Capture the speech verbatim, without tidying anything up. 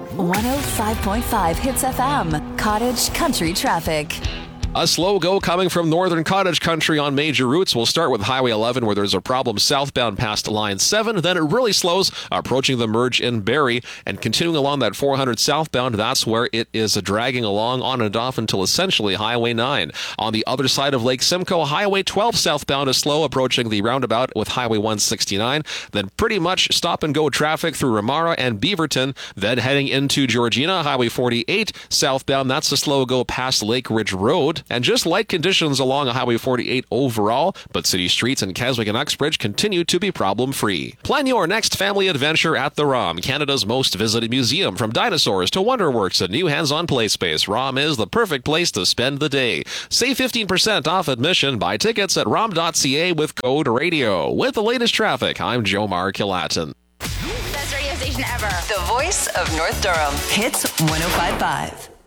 one oh five point five Hits F M, Cottage Country Traffic. A slow go coming from northern Cottage Country on major routes. We'll start with Highway eleven, where there's a problem southbound past Line seven. Then it really slows approaching the merge in Barrie, and continuing along that four hundred southbound. That's where it is dragging along on and off until essentially Highway nine. On the other side of Lake Simcoe, Highway twelve southbound is slow approaching the roundabout with Highway one sixty-nine. Then pretty much stop and go traffic through Ramara and Beaverton. Then heading into Georgina, Highway forty-eight southbound. That's a slow go past Lake Ridge Road. And just light conditions along Highway forty-eight overall, but city streets in Keswick and Uxbridge continue to be problem-free. Plan your next family adventure at the ROM, Canada's most visited museum. From dinosaurs to Wonderworks and new hands-on play space, ROM is the perfect place to spend the day. Save fifteen percent off admission. Buy tickets at rom dot c a with code radio. With the latest traffic, I'm Jomar Kilatin. Best radio station ever. The voice of North Durham. Hits one oh five point five.